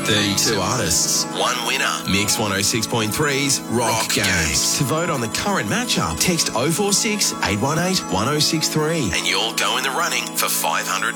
32 artists, one winner. Mix 106.3's Rock Games. To vote on the current matchup, text 046 818 1063 and you'll go in the running for $500.